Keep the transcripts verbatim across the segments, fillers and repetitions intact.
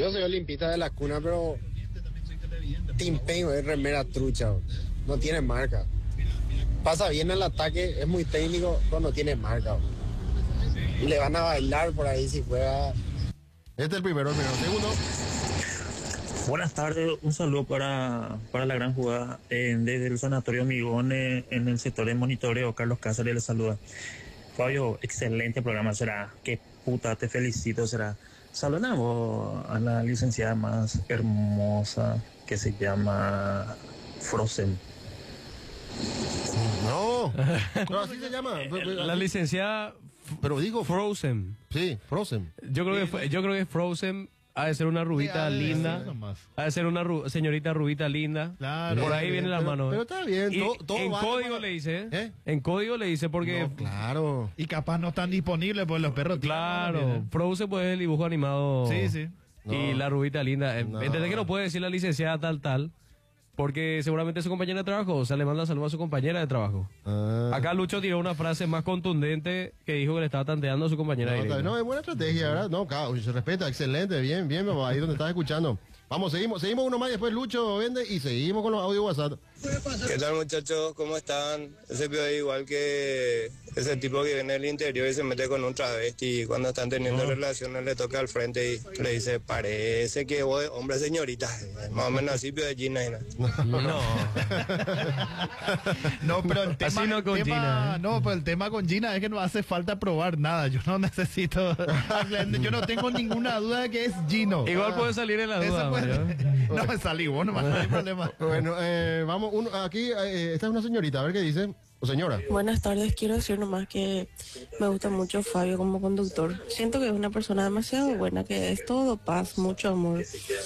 Yo soy olimpista de la cuna, pero Tim Payne es remera trucha, no tiene marca. Pasa bien el ataque, es muy técnico, pero no tiene marca. Y le van a bailar por ahí si juega. Este es el primero, el primero. Segundo. Buenas tardes, un saludo para, para la gran jugada. Eh, desde el Sanatorio Migones, en el sector de monitoreo, Carlos Cáceres le saluda. Fabio, excelente programa será. Qué puta, te felicito será. Saludamos a la licenciada más hermosa que se llama Frozen. No, no, así se llama. La licenciada, pero digo Frozen. Sí, Frozen. Yo creo que fue, yo creo que Frozen ha de ser una rubita Sí, linda. Ha de ser una ru- señorita rubita linda. Claro. Por ahí viene la Pero- mano. pero ¿eh? está bien, Y todo- todo en vale código para- le dice, ¿Eh? En código le dice porque No, claro. Y capaz no están disponibles por los perros. claro, Frozen pues es el dibujo animado. Sí, sí. Y No. la rubita linda. No. Entendés que no puede decir la licenciada tal tal. Porque seguramente es su compañera de trabajo, o sea, le manda saludos a su compañera de trabajo. Ah. Acá Lucho tiró una frase más contundente que dijo que le estaba tanteando a su compañera No, directa. está- no, es buena estrategia, ¿verdad? No, claro, se respeta, excelente, bien, bien, papá, ahí donde estás escuchando. Vamos, seguimos, seguimos uno más y después Lucho vende y seguimos con los audios WhatsApp. ¿Qué tal, muchachos? ¿Cómo están? Ese pibe es igual que ese tipo que viene del interior y se mete con un travesti y cuando están teniendo relaciones le toca al frente y le dice, parece que vos, hombre, señorita. Más o menos así, pibe de Gina. y nada. No. No, pero el tema, Así no el con tema- Gina, ¿eh? no, pero el tema con Gina es que no hace falta probar nada. Yo no necesito, yo no tengo ninguna duda de que es Gino. Igual puede salir en la Eso duda, puede- Mario. No, salí vos nomás, no hay problema. Bueno, eh, vamos, uno, aquí, eh, esta es una señorita, a ver qué dice. O señora. Buenas tardes, quiero decir nomás que me gusta mucho Fabio como conductor. Siento que es una persona demasiado buena, que es todo paz, mucho amor.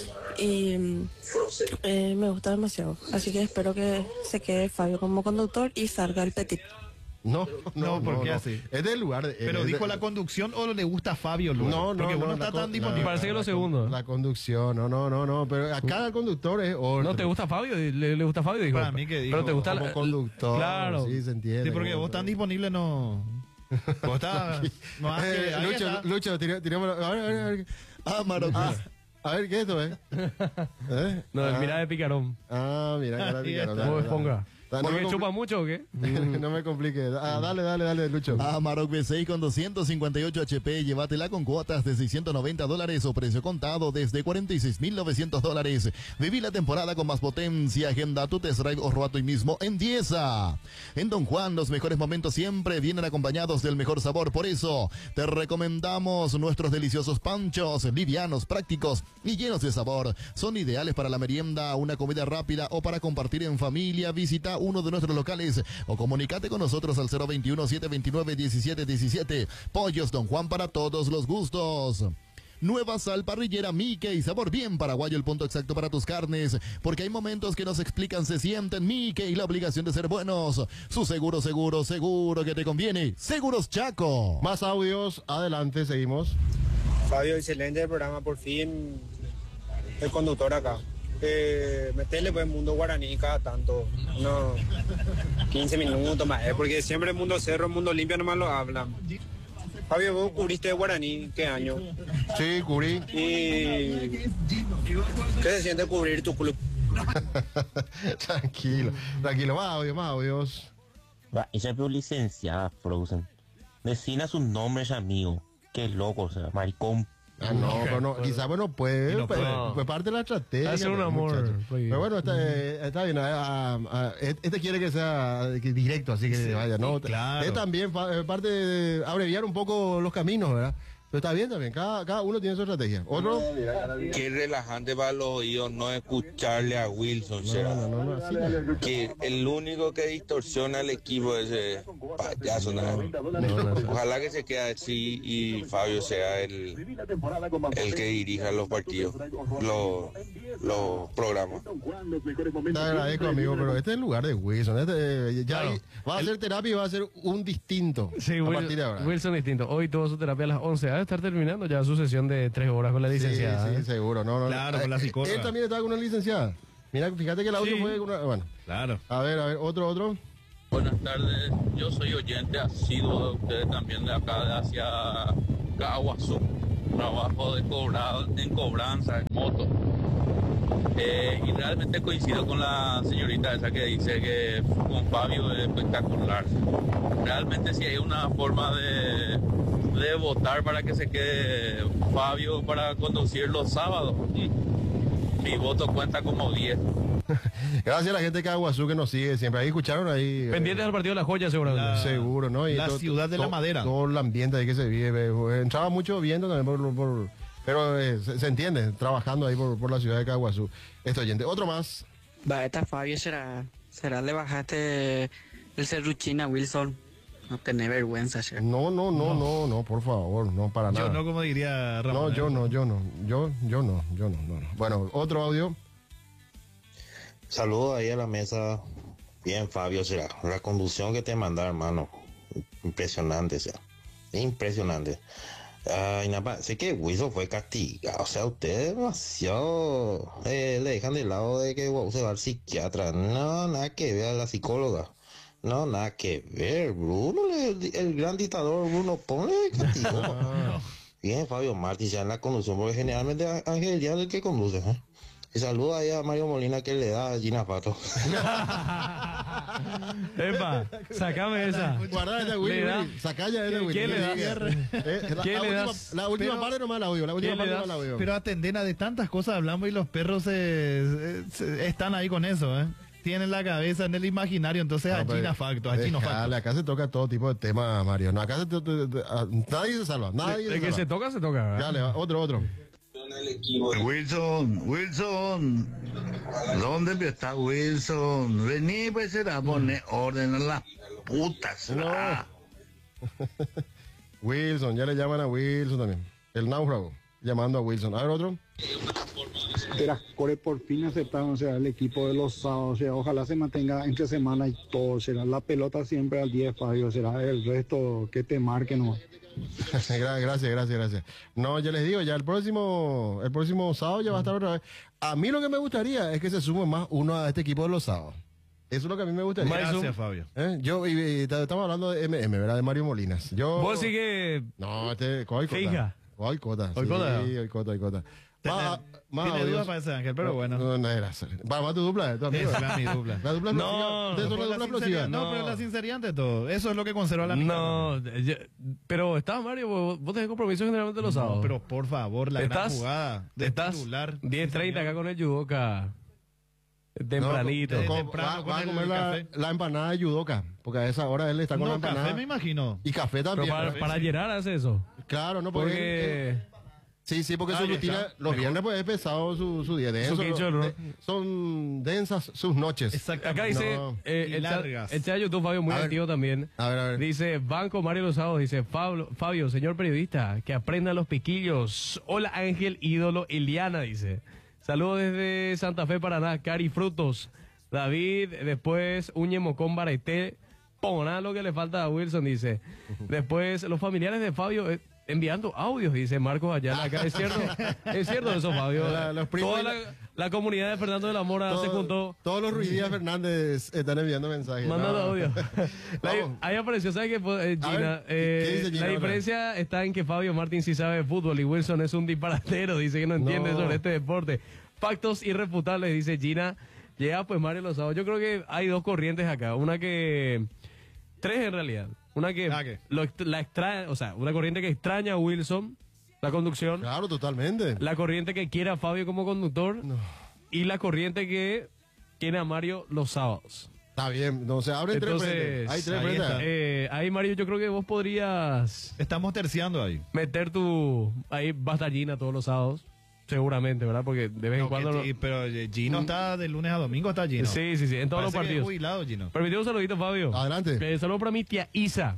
Y mm, eh, me gusta demasiado. Así que espero que se quede Fabio como conductor y salga el Petit. No, no, No, ¿por qué así? Es del lugar. de- Pero es dijo de- la conducción o le gusta a Fabio luego. No, no, Porque no, vos no la está con- tan disponible. Parece que lo la segundo. con- La conducción, no, no, no, no, pero acá el conductor es otro. ¿No te gusta Fabio? ¿Le, le gusta Fabio? Dijo. Para mí que dijo, Pero te gusta Como la- conductor. Claro. Sí, se entiende. Sí, porque como- vos tan disponible no. Vos estás. No, ah, que- Eh, ahí Lucho, está. Lucho, tiré- tirémoslo. A ver, a ver, a ver. Ah, Maro. Ah, a ver, ¿qué es esto, eh? ¿Eh? No, Ah. mira de picarón. Ah, mira, cara Ahí picaron. está. Como Dale, esponja. dale. No ¿Porque me compli- chupa mucho o qué? No me complique. Ah, dale, dale, dale, Lucho. Amarok V seis con doscientos cincuenta y ocho H P, llévatela con cuotas de seiscientos noventa dólares o precio contado desde cuarenta y seis mil novecientos dólares. Viví la temporada con más potencia, agenda tu test drive o roba hoy mismo en Dieza. En Don Juan, los mejores momentos siempre vienen acompañados del mejor sabor, por eso te recomendamos nuestros deliciosos panchos, livianos, prácticos y llenos de sabor. Son ideales para la merienda, una comida rápida o para compartir en familia. Visita uno de nuestros locales o comunícate con nosotros al cero veintiuno, setecientos veintinueve, diecisiete diecisiete. Pollos Don Juan para todos los gustos. Nueva sal parrillera Mickey, sabor bien paraguayo, el punto exacto para tus carnes, porque hay momentos que no se explican, se sienten. Mickey, la obligación de ser buenos. Su seguro, seguro, seguro que te conviene. Seguros Chaco. Más audios, adelante, seguimos. Fabio, excelente el programa, por fin el conductor acá. Eh, meterle pues mundo guaraní cada tanto, unos quince minutos más, eh, porque siempre el mundo cerro, mundo limpio nomás lo hablan. Fabio, vos cubriste guaraní, ¿qué año? Sí, cubrí. ¿Y qué se siente cubrir tu club? Tranquilo, tranquilo, más audios, más audios. Va, ella veo licenciada Frozen. Decina sus nombres, amigo. Qué loco, o sea, maricón. Ah, no, pero no, quizás bueno puede, Y no pues, puede. pues parte de la estrategia. Hace un pues, amor, muchacho. pues. Pero bueno, está, eh, está bien. ah, ah, este quiere que sea que directo, así que vaya, ¿no? claro. Es también fa- eh, parte de abreviar un poco los caminos, ¿verdad? Pero está bien también, cada, cada uno tiene su estrategia. ¿Otro? Qué relajante para los oídos no escucharle a Wilson, será. No, no, no, así no. Que el único que distorsiona el equipo es ese payaso, nada. Ojalá que se quede así y Fabio sea el, el que dirija los partidos, los, los programas. Te agradezco, amigo, pero este es el lugar de Wilson. Este, eh, ya Claro. hay- va a hacer terapia y va a ser un distinto Sí, a Wil- partir de ahora. Wilson distinto. Hoy tuvo su terapia a las once. Va a estar terminando ya su sesión de tres horas con la Sí, licenciada. sí, ¿eh? seguro. No, no, Claro, no. con la Eh, psicóloga. Él también estaba con una licenciada. Mira, fíjate que el audio Sí. fue con una... Bueno, Claro. a ver, a ver, otro, otro. Buenas tardes, yo soy oyente asiduo de ustedes también de acá, de hacia Caguazú. Trabajo de cobrado, en cobranza, Eh, y realmente coincido con la señorita esa que dice que con Fabio es espectacular. Realmente si hay una forma de, de votar para que se quede Fabio para conducir los sábados, mi voto cuenta como diez. Gracias a la gente de Caguazú que nos sigue siempre. Ahí escucharon ahí. Pendientes del partido de la Joya, seguramente. La- Seguro, ¿no? Y la todo- ciudad de la todo- madera. Todo el ambiente ahí que se vive. eh, Entraba mucho viendo también por... por- pero eh, se, se entiende, trabajando ahí por, por la ciudad de Caguazú. Este oyente. Otro más. Va, esta Fabio será, será le bajaste el serruchín a Wilson. No tenés vergüenza, che. No, no, no, no, no, por favor, no, para Yo nada. no, como diría Ramón. No, yo ¿eh? no, yo no, yo, yo no, yo no, no, no. Bueno, otro audio. Saludos ahí a la mesa. Bien, Fabio, será. La conducción que te manda, hermano. Impresionante, o sea. Impresionante. Ay, nada, sé que Wilson fue castigado. O sea, ustedes demasiado eh, le dejan de lado de que wow, se va al psiquiatra. No, nada que ver a la psicóloga. No, nada que ver. Bruno, el, el gran dictador Bruno, ponle castigo. Bien, Fabio Martí, ya en la conducción, porque generalmente Ángel ya es el que conduce. ¿eh? Y saluda ahí a Mario Molina que le da a Gina Fato. Epa, sacame esa. Guarda esa, Willy, Le da- Willy. Sacá ya esa, Willy. ¿Qué le das? Eh, la, ¿Qué la le última, das? la última Pero- parte nomás el audio. La última ¿Qué le parte das? nomás el audio. Pero Atendena, de tantas cosas hablamos y los perros se, se- están ahí con eso, ¿eh? Tienen la cabeza en el imaginario, entonces No, a pero Gina Facto, a Gino dejale, Facto. acá se toca todo tipo de temas, Mario. No, acá se to- to- to- a- nadie se salva, nadie De se que salva. se toca, se toca. ¿verdad? Dale, va, otro, otro. Wilson, Wilson, ¿dónde está Wilson? Vení, pues será a poner orden a las putas. No. Ah. Wilson, ya le llaman a Wilson también. El náufrago, llamando a Wilson. A ver, otro. Core por fin aceptaron, será el equipo de los sábados, o sea, ojalá se mantenga entre semana y todo, será la pelota siempre al diez, Fabio, será el resto que te marque, ¿no? Gra- gracias, gracias, gracias. No, yo les digo, ya el próximo, el próximo sábado ya va a estar otra vez. A mí lo que me gustaría es que se sume más uno a este equipo de los sábados. Eso es lo que a mí me gustaría. Gracias, Fabio. ¿Eh? Yo, y, y estamos hablando de M M, ¿verdad? De Mario Molinas. Yo, Vos sí que... No, este, Coicota. Fija. Coicota. Coicota. Sí, Coicota, Coicota. Más, más Tiene audios. dudas para ese Ángel, pero bueno. No, no era. Va, va tu dupla, eh, tu amigo. Es la mi dupla. La dupla No, explosiva. Ustedes son Por la la dupla sinceridad, explosiva. no, No. pero la sinceridad ante todo. Eso es lo que conserva la amistad. No, yo- pero estás, Mario, vos, vos tenés compromiso generalmente los sábados. No, pero por favor, la gran estás, jugada de estás titular. diez treinta acá con el Yudoka. Tempranito. No, No, temprano va, con va a el comer la, café. la empanada de Yudoka, porque a esa hora él está con la No, empanada. café me imagino. Y café Pero también. para, para Gerard hace eso. Claro, no, porque... Porque... él- sí, sí, porque Ah, su ya rutina, está. los viernes pues es pesado su, su día. De Su eso, quichoro, ¿no? de- son densas sus noches. Exactamente. Acá dice, No. eh, Y el, chat, largas. el chat de YouTube, Fabio, muy A ver. activo también. A ver, a ver. Dice, Banco Mario Los Sábados, dice, Fabio, Fabio, señor periodista, que aprenda los piquillos. Hola Ángel, ídolo, Eliana, dice. Saludos desde Santa Fe, Paraná, Cari Frutos. David, después Uñe Mocón Baraité. Pona lo que le falta a Wilson, dice. Después, los familiares de Fabio eh, enviando audios, dice Marcos Ayala. Acá es cierto, es cierto eso, Fabio. La- los primos Toda y la- la, la comunidad de Fernando de la Mora se Todo- juntó. Todos los Ruidías Fernández están enviando mensajes. Mandando No. audio. La- Vamos. ahí apareció, ¿sabes qué? Eh, A Gina, ver, eh, ¿qué dice Gina la ahora? diferencia está en que Fabio Martín sí sabe de fútbol y Wilson es un disparatero, dice que no entiende No. sobre este deporte. Factos irrefutables, dice Gina. Llega pues Mario Los Sábados. Yo creo que hay dos corrientes acá. Una que... Tres en realidad. Una que... Ah, ¿qué? lo ext- la extraña, o sea, una corriente que extraña a Wilson, la conducción. Claro, totalmente. La corriente que quiere a Fabio como conductor. Y la corriente que quiere a Mario los sábados. Está bien, no se abren tres Entonces, frentes. Hay tres ahí frentes. está. Eh, ahí, Mario, yo creo que vos podrías Estamos terciando ahí. meter tu... Ahí basta Gina todos los sábados. Seguramente, ¿verdad? Porque de vez en No, cuando... que- no- y- pero eh, Gino está de lunes a domingo, está Gino. Sí, sí, sí, en todos los Parece que es partidos. jubilado, Gino. Permíteme un saludito, Fabio. Adelante. Eh, saludo para mi tía Isa.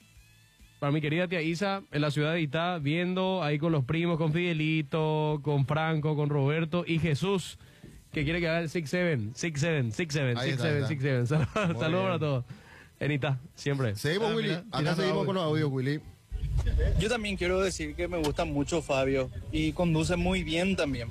Para mi querida tía Isa, en la ciudad de Itá, viendo ahí con los primos, con Fidelito, con Franco, con Roberto y Jesús, que quiere que haga el seis siete, seis siete, seis siete, Ahí seis está, siete, ahí seis está. siete. Saludos Muy saludos bien. para todos. En Itá, siempre. Seguimos, Ah, Willy. mira, Acá tirando seguimos audio. con los audios, Willy. Yo también quiero decir que me gusta mucho Fabio y conduce muy bien también.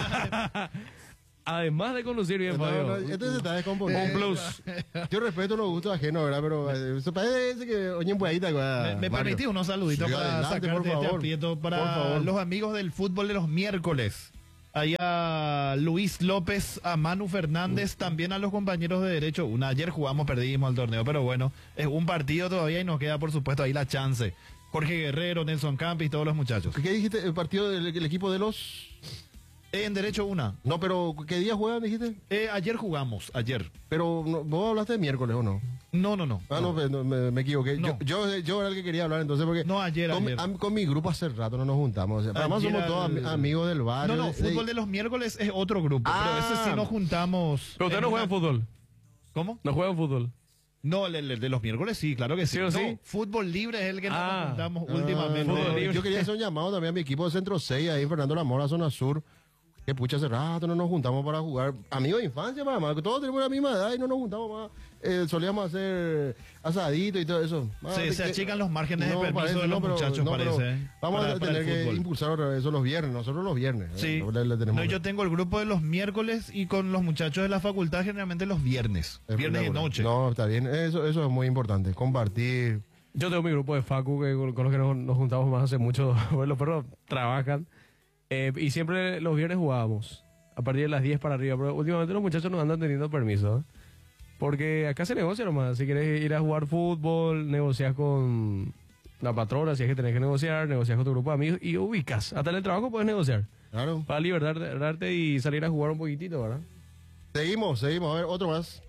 Además de conducir bien, No, Fabio. no, este se está descomponiendo. Un plus. Yo respeto los gustos ajenos, ¿verdad? Pero eh, eso parece que oye en Pueblita, Me, me permití unos saluditos Sí, para adelante, sacarte por este favor. aprieto para Por favor. los amigos del fútbol de los miércoles. Ahí a Luis López, a Manu Fernández, también a los compañeros de derecho. Una, ayer jugamos, perdimos el torneo, pero bueno, es un partido todavía y nos queda, por supuesto, ahí la chance. Jorge Guerrero, Nelson Campis, todos los muchachos. ¿Qué dijiste? ¿El partido del el equipo de los...? En derecho una. No, pero ¿qué día juegan, dijiste? Eh, ayer jugamos, ayer. Pero no, vos hablaste de miércoles, ¿o no? No, no, no. Ah, no, no, me, me equivoqué. No. Yo, yo, yo era el que quería hablar entonces porque... No, ayer, con, ayer. a- con mi grupo hace rato no nos juntamos. O sea, además Ayer somos todos al- ami- amigos del barrio. No, no, de- fútbol de los miércoles es otro grupo, Ah. pero ese sí nos juntamos. Pero ustedes en no juegan una- fútbol. ¿Cómo? ¿No juegan fútbol? No, el, el de los miércoles sí, claro que sí. ¿Sí o No, sí? fútbol libre es el que Ah. nos juntamos Ah, últimamente. no, yo quería hacer un llamado también a mi equipo de Centro seis, ahí Fernando La Mora, zona sur. Que pucha, hace rato no nos juntamos para jugar. Amigos de infancia, mamá, que todos tenemos la misma edad y no nos juntamos más. Eh, solíamos hacer asadito y todo eso. Más Sí, de se que- achican los márgenes de No, permiso parece, de los no, pero- muchachos, no, pero parece. ¿eh? Vamos Para- a para tener el que fútbol. impulsar otra vez eso los viernes, nosotros los viernes. Sí. Eh, le- le tenemos No, que- yo tengo el grupo de los miércoles y con los muchachos de la facultad generalmente los viernes. Viernes de noche. No, está bien. Eso, eso es muy importante. Compartir. Yo tengo mi grupo de Facu que, con, con los que nos, nos juntamos más hace mucho. Bueno, los perros trabajan. Eh, y siempre los viernes jugábamos. A partir de las diez para arriba. Pero últimamente los muchachos no andan teniendo permiso. ¿eh? Porque acá se negocia nomás. Si quieres ir a jugar fútbol, negocias con la patrona, si es que tenés que negociar, negocias con tu grupo de amigos y ubicas. Hasta en el trabajo puedes negociar. Claro. Para liberarte y salir a jugar un poquitito, ¿verdad? Seguimos, seguimos. A ver, otro más.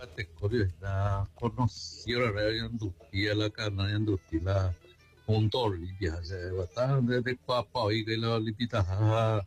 La conocieron la la carne industrial la junto Olivia se bastante de papá y que la lipita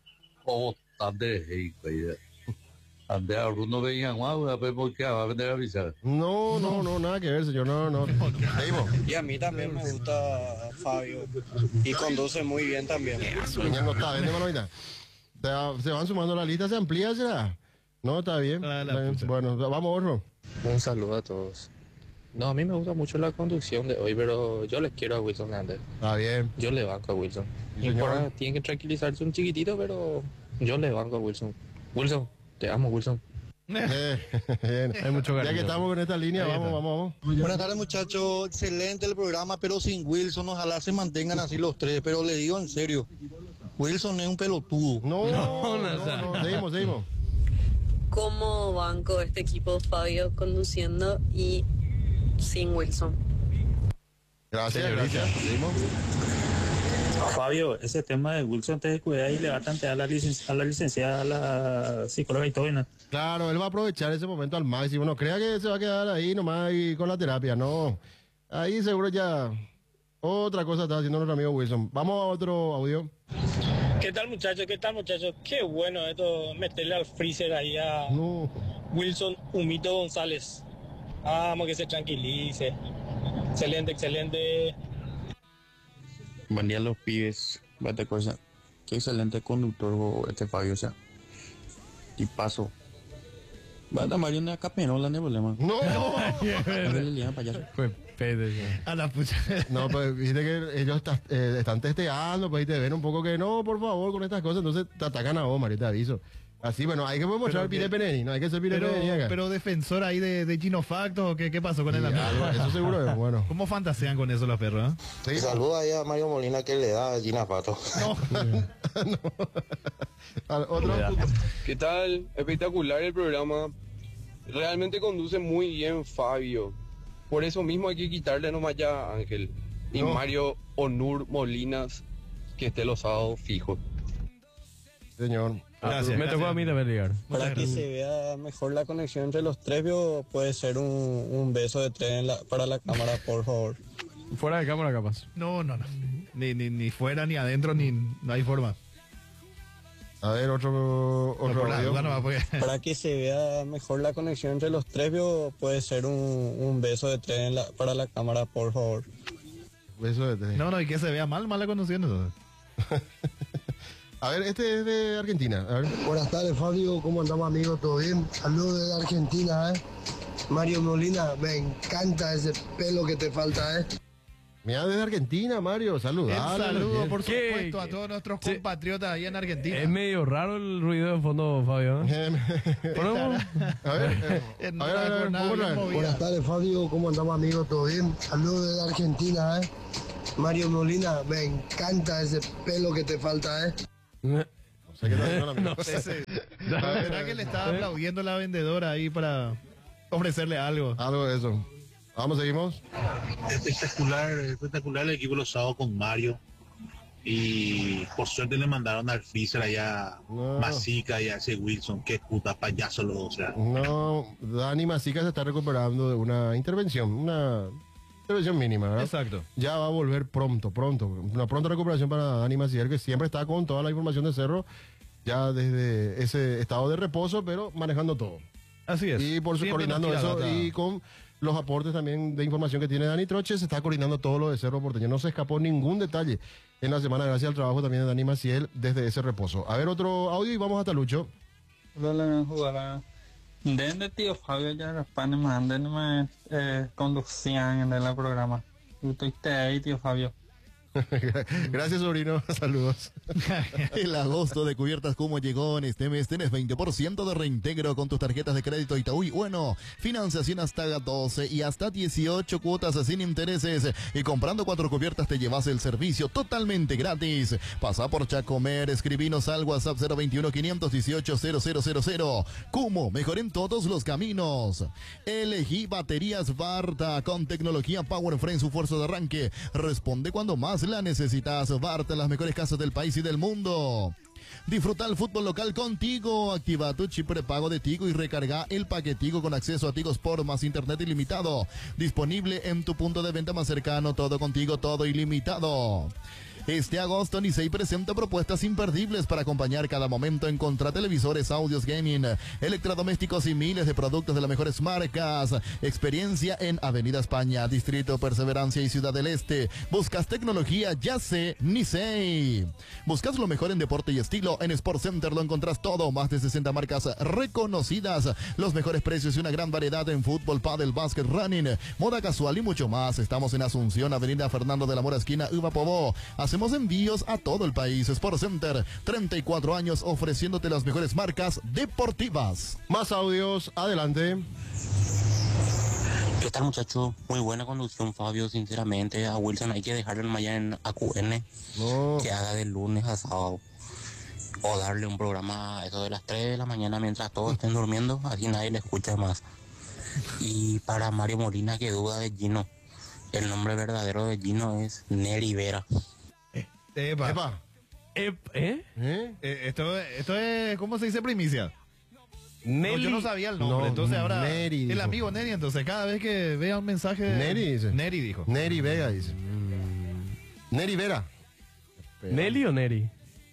o tarde y ande alguno veían guau porque va a vender a avisar. No, no, no, nada que ver, señor. No, no. Seguimos. Y a mí también me gusta Fabio. Y conduce muy bien también. Ya no está, vende manolita. Se, va- se van sumando la lista, se amplía, será. No, está bien. Ah, la Está bien. pucha. Bueno, vamos, otro. Un saludo a todos. No, a mí me gusta mucho la conducción de hoy, pero yo les quiero a Wilson Hernández. Está bien. Yo le banco a Wilson. Y Señor. por- tienen que tranquilizarse un chiquitito, pero yo le banco a Wilson. Wilson, te amo, Wilson. Eh, bien. Hay mucho Ya cariño. que estamos con esta línea, Ahí vamos, está. vamos, vamos. Buenas tardes muchachos, excelente el programa, pero sin Wilson, ojalá se mantengan así los tres, pero le digo en serio, Wilson es un pelotudo. No, No, no, Nazar. no, seguimos, seguimos. Como banco este equipo Fabio conduciendo y sin Wilson. Gracias, Señorita. gracias. Seguimos. Fabio, ese tema de Wilson te descuida y le va a tantear a la, licen- a la licenciada, a la psicóloga y todo, ¿no? Claro, él va a aprovechar ese momento al máximo. No crea que se va a quedar ahí nomás y con la terapia, no. Ahí seguro ya otra cosa está haciendo nuestro amigo Wilson. Vamos a otro audio. ¿Qué tal muchachos? ¿Qué tal muchachos? Qué bueno esto, meterle al freezer ahí a No. Wilson Humito González. Vamos, que se tranquilice. Excelente, excelente. Buen día los pibes, vete cosa. Qué excelente conductor bo, este Fabio, o sea. Y paso. Va a tomar una capenola, no hay problema. No. Pues pede. A la pucha. No, pues viste que ellos está- eh, están testeando, pues y te ven un poco que no, por favor, con estas cosas, entonces te atacan a vos, Mario, te aviso. Así, bueno, hay que mostrar el Pire Peneni, no hay que ser Pire Pero, Peneni acá. pero defensor ahí de, de Gino Facto, ¿o ¿qué, ¿qué pasó con el amigo? algo, eso seguro es bueno. ¿Cómo fantasean con eso los perros? eh? Saluda ahí a Mario Molina que le da a Gina Pato. Otro. ¿Qué tal? Espectacular el programa. Realmente conduce muy bien Fabio. Por eso mismo hay que quitarle nomás ya a Ángel. Y No. Mario Onur Molinas, que esté los sábados fijo. Señor. Gracias, me tocó a mí también ligar. Para que se vea mejor la conexión entre los tres, vio, puede ser un, un beso de tres en la- para la cámara, por favor. Fuera de cámara, capaz. No, no, no. Ni, ni, ni fuera, ni adentro, ni no hay forma. A ver, otro, otro por la audio. duda nomás, porque- Para que se vea mejor la conexión entre los tres, vio, puede ser un, un beso de tres en la- para la cámara, por favor. Beso de tres. No, no, y que se vea mal, mala conducción. Entonces. A ver, este es de Argentina. A ver. Buenas tardes, Fabio. ¿Cómo andamos, amigos? ¿Todo bien? Saludos desde Argentina, ¿eh? Mario Molina, me encanta ese pelo que te falta, ¿eh? Mira, desde Argentina, Mario. Saludos. Un saludo, por ¿Qué? supuesto, a todos nuestros compatriotas ahí en Argentina. Es medio raro el ruido de fondo, Fabio. ¿eh? ¿Ponemos? A ver, eh, En a ver, a ver, a ver, jornada pongo bien otra vez. movida. Buenas tardes, Fabio. ¿Cómo andamos, amigos? ¿Todo bien? Saludos desde Argentina, ¿eh? Mario Molina, me encanta ese pelo que te falta, ¿eh? O sea que no, no, no, no. No sé, ¿será que le estaba aplaudiendo la vendedora ahí para ofrecerle algo? Algo de eso. Vamos, seguimos. Espectacular, espectacular el equipo los sábados con Mario. Y por suerte le mandaron al freezer allá No. Masica y a ese Wilson, que puta payaso los dos, o sea. No, Dani Masica se está recuperando de una intervención, una intervención mínima, ¿verdad? Exacto. Ya va a volver pronto, pronto. Una pronta recuperación para Dani Maciel, que siempre está con toda la información de Cerro, ya desde ese estado de reposo, pero manejando todo. Así es. Y por su Siempre coordinando nos tira eso data. y con los aportes también de información que tiene Dani Troche, se está coordinando todo lo de Cerro Porteño. No se escapó ningún detalle en la semana gracias al trabajo también de Dani Maciel desde ese reposo. A ver, otro audio y vamos hasta Lucho. Hola, jugar desde tío Fabio ya los panes mandan me eh, conducían en el programa. Yo estoy ahí, tío Fabio. Gracias, sobrino. Saludos. El agosto de Cubiertas Como llegó en este mes. Tenés veinte por ciento de reintegro con tus tarjetas de crédito Itaú. Y bueno, financiación hasta doce y hasta dieciocho cuotas sin intereses. Y comprando cuatro cubiertas te llevas el servicio totalmente gratis. Pasa por Chacomer, escribinos al WhatsApp cero veintiuno, quinientos dieciocho, cero cero cero cero. Cumo, mejor en todos los caminos. Elegí baterías Barta con tecnología Power Frame, su fuerza de arranque. Responde cuando más la necesitas. Barta en las mejores casas del país y del mundo. Disfruta el fútbol local con Tigo. Activa tu chip prepago de Tigo y recarga el paquetigo con acceso a Tigo Sport más internet ilimitado. Disponible en tu punto de venta más cercano. Todo contigo, todo ilimitado. Este agosto Nicey presenta propuestas imperdibles para acompañar cada momento. Encontrá televisores, audios, gaming, electrodomésticos y miles de productos de las mejores marcas. Experiencia en Avenida España, Distrito Perseverancia y Ciudad del Este. Buscas tecnología, ya sé, Nicey. Buscas lo mejor en deporte y estilo. En Sport Center lo encontrás todo. Más de sesenta marcas reconocidas. Los mejores precios y una gran variedad en fútbol, pádel, básquet, running, moda casual y mucho más. Estamos en Asunción, Avenida Fernando de la Mora, esquina Uva Pobó. Hacemos envíos a todo el país. Sport Center, treinta y cuatro años ofreciéndote las mejores marcas deportivas. Más audios, adelante. ¿Qué tal, muchacho? Muy buena conducción, Fabio. Sinceramente, a Wilson hay que dejarlo en mañana en A Q N. No. Que haga de lunes a sábado. O darle un programa a eso de las tres de la mañana mientras todos estén durmiendo. Así nadie le escucha más. Y para Mario Molina, que duda de Gino. El nombre verdadero de Gino es Neri Vera. Epa. Epa. ¿Eh? ¿Eh? Eh, esto, esto es, ¿cómo se dice primicia? Nelly. No, yo no sabía el nombre, No, entonces ahora Neri el dijo. amigo Neri, entonces cada vez que vea un mensaje de- Neri dice. Neri dijo. Neri Vega dice. Neri Vera. ¿Nelly o Neri?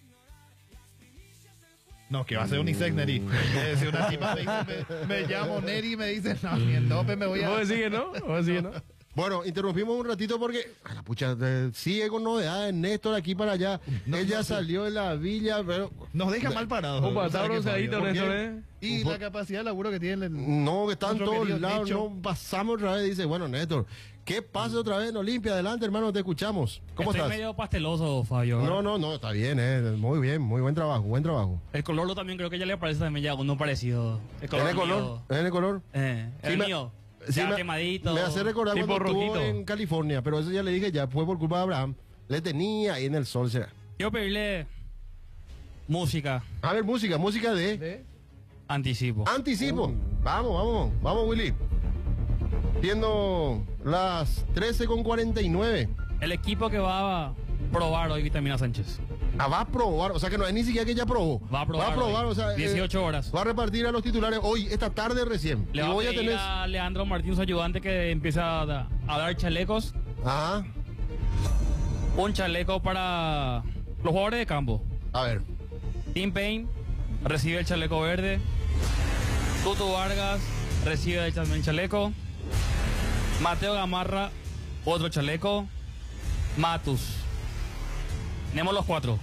No, que va a ser unisex, Neri. Eh, si una tipa me dice, me, me llamo Neri y me dice, no, mi endope me voy a... ¿Vos decís que no? ¿Vos decís que no? Bueno, interrumpimos un ratito porque, a la pucha, eh, sigue con novedades, Néstor aquí para allá. Él ya salió de la villa, pero... Nos deja mal parados. Un pasado ¿Sabes qué, bronceadito, Fabio? Néstor, ¿Por qué? ¿eh? Y la capacidad de laburo que tiene el... No, que están nuestro todos querido lados, Necho. no pasamos otra vez. Dice, bueno, Néstor, ¿qué pasa otra vez en Olimpia? Adelante, hermano, te escuchamos. ¿Cómo Estoy estás? medio pasteloso, Fabio. No, no, no, está bien, eh. Muy bien, muy buen trabajo, buen trabajo. El color lo también creo que ya le parece también ya uno parecido. El color ¿En el color? mío. ¿En el color? Eh, Sí, el me- mío. sí, ya me- quemadito. Me hace recordar tipo cuando estuvo rojito. en California, pero eso ya le dije, ya fue por culpa de Abraham. Le tenía ahí en el sol, será. Quiero pedirle música. A ver, música, música de... Anticipo. Anticipo. Vamos, vamos, vamos, Willy. Siendo las trece con cuarenta y nueve. El equipo que va a probar hoy Vitamina Sánchez. Ah, va a probar, o sea que no es ni siquiera que ya probó. Va a probar. Va a probar, hoy. o sea. eh, dieciocho horas. Va a repartir a los titulares hoy, esta tarde recién. Le y va a voy a pedir tener. a Leandro Martín, su ayudante, que empieza a, da- a dar chalecos. Ajá. Un chaleco para los jugadores de campo. A ver. Tim Payne recibe el chaleco verde. Tutu Vargas recibe el también chaleco. Mateo Gamarra, otro chaleco. Matus. Tenemos los cuatro.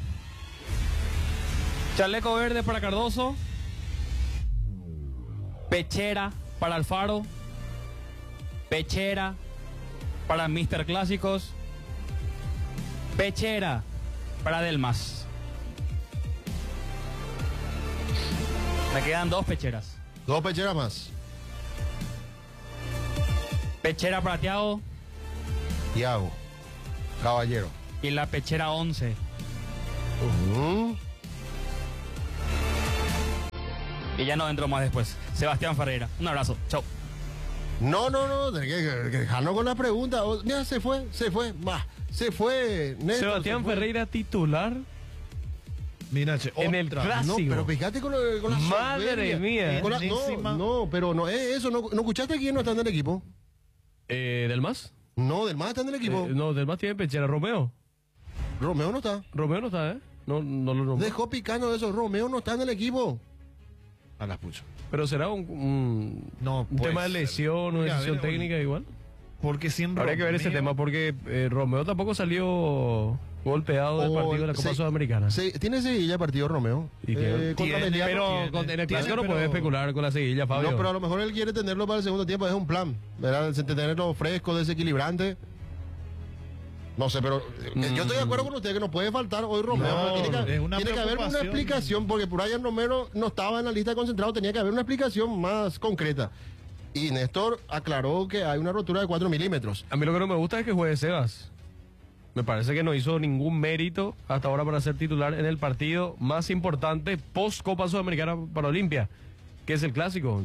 Chaleco verde para Cardoso. Pechera para Alfaro. Pechera para míster Clásicos. Pechera para Delmas. Me quedan dos pecheras. Dos pecheras más. Pechera para Tiago Tiago. Caballero. y la pechera once. Ujú. y ya no entro más después. Sebastián Ferreira, un abrazo, chao. No, no, no, tenés que, que dejarnos con la pregunta. O- Mira, se fue, se fue, va, se fue. Néstor, Sebastián se fue. Ferreira titular Mira, che, en el otra. clásico. No, pero fíjate con, lo- con la Madre soberbia. mía. Con la- Enésima. no, no, pero no es eso. ¿No, ¿no escuchaste quién no está en el equipo? Eh, ¿Del Más? No, del más está en el equipo. Eh, no, Del Más tiene pechera. Romeo. Romeo no está. Romeo no está, ¿eh? No, no lo nombró. Dejó picando eso. Romeo no está en el equipo. A las pucho. Pero será un, un, No, un puede tema de ser. lesión o Mira, a decisión ver, técnica igual. Porque siempre. Habría que ver ese tema porque eh, Romeo tampoco salió golpeado del O- partido de la Copa se- Sudamericana. se- tiene seguilla partido Romeo. Y tiene- Eh, contra tiene- Meliano pero tiene. con- en el Tiene, clásico no pero- puede especular con la seguilla, Fabio. No, pero a lo mejor él quiere tenerlo para el segundo tiempo, es un plan, ¿verdad? Tenerlo fresco, desequilibrante. No sé, pero eh, yo estoy de acuerdo con usted que no puede faltar hoy Romeo. No, pero tiene que, es una tiene que haber una preocupación. explicación, porque Brian Romero no estaba en la lista de concentrados, tenía que haber una explicación más concreta. Y Néstor aclaró que hay una rotura de cuatro milímetros. A mí lo que no me gusta es que juegue Sebas. Me parece que no hizo ningún mérito hasta ahora para ser titular en el partido más importante post Copa Sudamericana para Olimpia, que es el clásico.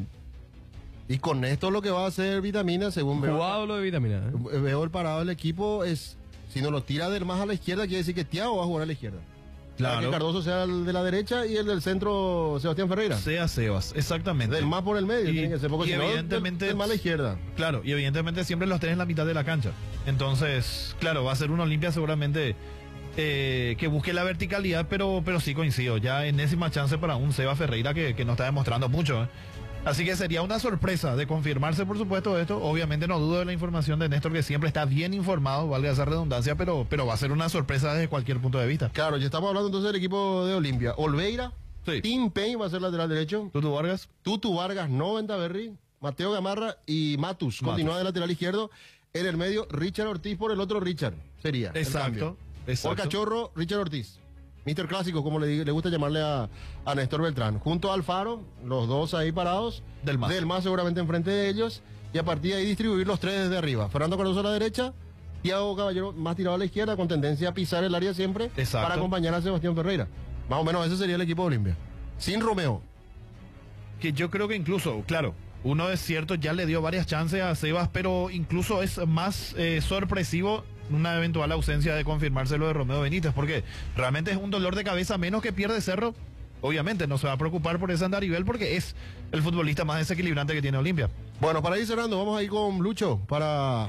Y con esto lo que va a hacer Vitamina, según veo, Jugado lo de Vitamina. ¿eh? veo el parado del equipo, es si no lo tira del más a la izquierda, quiere decir que Thiago va a jugar a la izquierda. Para Claro. que Cardoso sea el de la derecha y el del centro Sebastián Ferreira. Sea Sebas, exactamente. Del más por el medio, Y- tiene que ser, porque y si no, del- evidentemente- del más a la izquierda. Claro, y evidentemente siempre los tenés en la mitad de la cancha. Entonces, claro, va a ser una Olimpia seguramente eh, que busque la verticalidad, pero, pero sí coincido. Ya enésima chance para un Seba Ferreira que, que no está demostrando mucho. ¿eh? Así que sería una sorpresa de confirmarse, por supuesto, esto. Obviamente no dudo de la información de Néstor, que siempre está bien informado, valga esa redundancia, pero, pero va a ser una sorpresa desde cualquier punto de vista. Claro, ya estamos hablando entonces del equipo de Olimpia. Olveira, Sí. Tim Payne va a ser lateral derecho. Tutu Vargas. Tutu Vargas, Noventa Berry, Mateo Gamarra y Matus. Continúa de lateral izquierdo. En el medio, Richard Ortiz por el otro Richard. Sería. el Exacto, cambio. exacto. Por Cachorro, Richard Ortiz. mister Clásico, como le, le gusta llamarle a, a Néstor Beltrán. Junto a Alfaro, los dos ahí parados. Del Mas. Del Mas seguramente enfrente de ellos. Y a partir de ahí distribuir los tres desde arriba. Fernando Cardoso a la derecha. Thiago Caballero más tirado a la izquierda, con tendencia a pisar el área siempre. Exacto. Para acompañar a Sebastián Ferreira. Más o menos ese sería el equipo de Olimpia. Sin Romeo. Que yo creo que incluso, claro, uno es cierto, ya le dio varias chances a Sebas, pero incluso es más eh, sorpresivo una eventual ausencia de confirmarse lo de Romeo Benítez, porque realmente es un dolor de cabeza menos que pierde Cerro. Obviamente no se va a preocupar por ese andarivel porque es el futbolista más desequilibrante que tiene Olimpia. Bueno, para ir cerrando, vamos a ir con Lucho para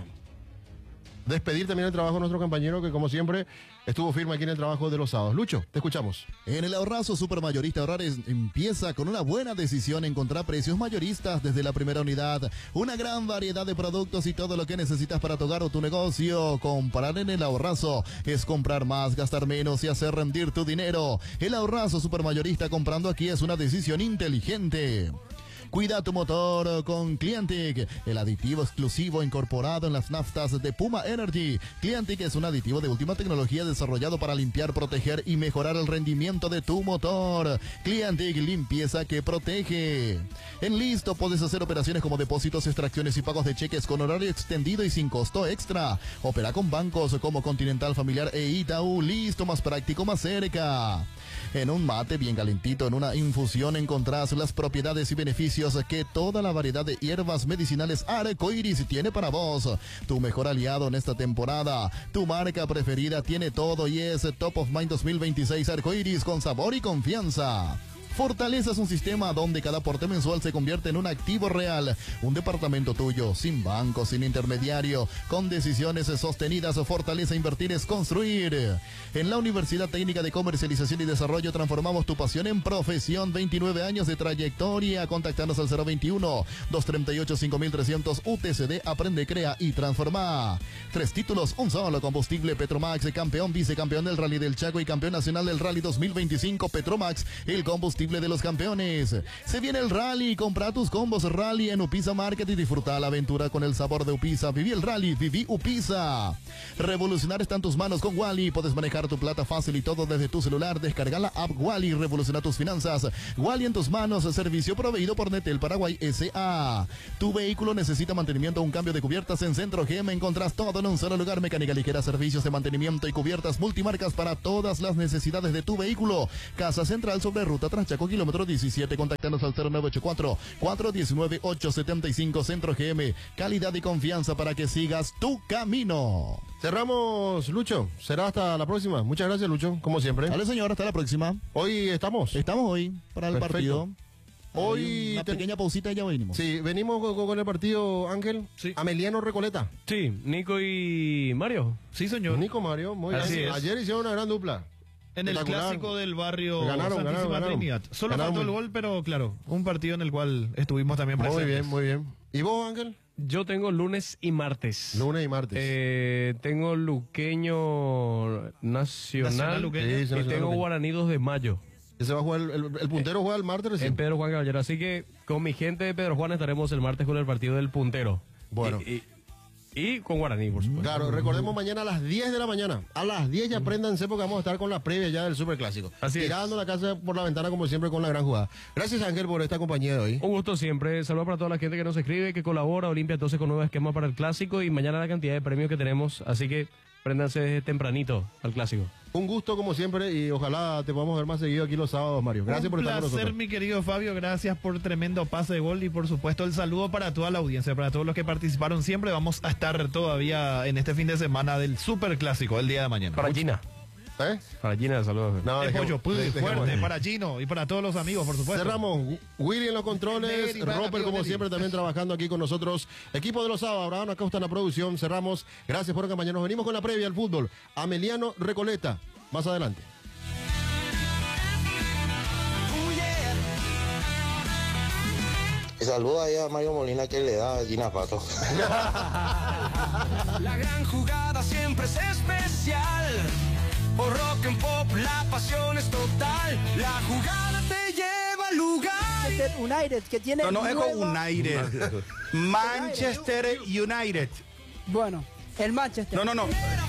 despedir también el trabajo de nuestro compañero que, como siempre, estuvo firme aquí en el trabajo de los sábados. Lucho, te escuchamos. En el ahorrazo supermayorista ahorrar es- empieza con una buena decisión, encontrar precios mayoristas desde la primera unidad, una gran variedad de productos y todo lo que necesitas para tu hogar o tu negocio. Comprar en el ahorrazo es comprar más, gastar menos y hacer rendir tu dinero. El ahorrazo supermayorista comprando aquí es una decisión inteligente. Cuida tu motor con Clientic, el aditivo exclusivo incorporado en las naftas de Puma Energy. Clientic es un aditivo de última tecnología desarrollado para limpiar, proteger y mejorar el rendimiento de tu motor. Clientic, limpieza que protege. En Listo puedes hacer operaciones como depósitos, extracciones y pagos de cheques con horario extendido y sin costo extra. Opera con bancos como Continental, Familiar e Itaú. Listo, más práctico, más cerca. En un mate bien calentito, en una infusión, encontrás las propiedades y beneficios que toda la variedad de hierbas medicinales Arcoiris tiene para vos. Tu mejor aliado en esta temporada. Tu marca preferida tiene todo y es Top of Mind dos mil veintiséis Arcoiris con sabor y confianza. Fortaleza es un sistema donde cada aporte mensual se convierte en un activo real. Un departamento tuyo, sin banco, sin intermediario, con decisiones sostenidas. Fortaleza Invertir es construir. En la Universidad Técnica de Comercialización y Desarrollo transformamos tu pasión en profesión. veintinueve años de trayectoria. Contactanos al cero veintiuno, doscientos treinta y ocho, cinco mil trescientos. U T C D, aprende, crea y transforma. Tres títulos, un solo combustible. Petromax, campeón, vicecampeón del Rally del Chaco y campeón nacional del Rally dos mil veinticinco. Petromax, el combustible de los campeones. Se viene el rally, compra tus combos rally en Upisa Market y disfruta la aventura con el sabor de Upisa. Viví el rally, viví Upisa. Revolucionar está en tus manos con Wally. Puedes manejar tu plata fácil y todo desde tu celular. Descarga la app Wally, revoluciona tus finanzas. Wally en tus manos, servicio proveído por Netel Paraguay S A. Tu vehículo necesita mantenimiento o un cambio de cubiertas. En Centro G M encontrás todo en un solo lugar. Mecánica ligera, servicios de mantenimiento y cubiertas multimarcas para todas las necesidades de tu vehículo. Casa Central sobre Ruta Tranchaco Chaco, kilómetro diecisiete. Contactanos al cero nueve ocho cuatro, cuatro uno nueve, ocho siete cinco. Centro G M, calidad y confianza para que sigas tu camino. Cerramos, Lucho. Será hasta la próxima. Muchas gracias, Lucho, como siempre. Dale, señor, hasta la próxima. Hoy estamos. Estamos hoy para el Perfecto. partido. Hoy una te- pequeña pausita y ya venimos. Sí, venimos con, con el partido, Ángel. Sí. Ameliano Recoleta. Sí, Nico y Mario. Sí, señor. Nico Mario, muy Así bien. es. Ayer hicieron una gran dupla. En el Espectacular. clásico del barrio Ganaron, Santísima ganaron, ganaron. Trinidad. Solo Ganaron faltó el muy- gol, pero claro, un partido en el cual estuvimos también Muy presentes. bien, muy bien. ¿Y vos, Ángel? Yo tengo lunes y martes. Lunes y martes. Eh, tengo Luqueño Nacional, Nacional Luqueño. Sí, y Nacional tengo Luqueño. Guaraní dos de mayo. Ese va a jugar, el, el- el puntero juega el martes recién. En Pedro Juan Caballero. Así que con mi gente de Pedro Juan estaremos el martes con el partido del puntero. Bueno. Y, y- y con Guaraní, por supuesto. Claro, recordemos mañana a las diez de la mañana. A las diez ya apréndanse porque vamos a estar con la previa ya del Superclásico. Así es. Tirando la casa por la ventana como siempre con la gran jugada. Gracias, Ángel, por esta compañía de hoy. Un gusto siempre. Saludos para toda la gente que nos escribe, que colabora. Olimpia entonces con nuevo esquema para el clásico y mañana la cantidad de premios que tenemos. Así que préndanse desde tempranito al clásico. Un gusto como siempre y ojalá te podamos ver más seguido aquí los sábados, Mario. Gracias Un por estar con placer, nosotros. mi querido Fabio. Gracias por tremendo pase de gol y por supuesto el saludo para toda la audiencia, para todos los que participaron siempre. Vamos a estar todavía en este fin de semana del Super Clásico el día de mañana. Para Gina. ¿Eh? Para Gina, saludos. No, El dejemos- pollo Puy, dejemos- fuerte para Gino y para todos los amigos, por supuesto. Cerramos. Willy en los controles, Neri, va, Roper amigo como Neri. siempre también trabajando aquí con nosotros. Equipo de los sábados, Abraham Acosta en la producción. Cerramos. Gracias por acompañarnos. Venimos con la previa al fútbol. Ameliano Recoleta. Más adelante. Y saluda ahí a Mario Molina que le da a Gina Pato. La gran jugada siempre es especial. Por rock and pop la pasión es total. La jugada te lleva al lugar. Manchester United, que tiene No, no es con nueva- United. Manchester United. Bueno, el Manchester. No, no, no.